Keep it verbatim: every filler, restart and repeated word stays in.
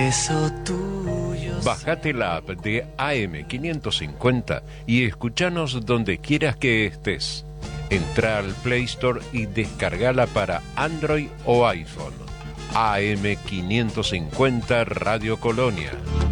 beso tuyo. Bajate la app de A M quinientos cincuenta y escuchanos donde quieras que estés. Entra al Play Store y descargala para Android o iPhone. A M quinientos cincuenta Radio Colonia.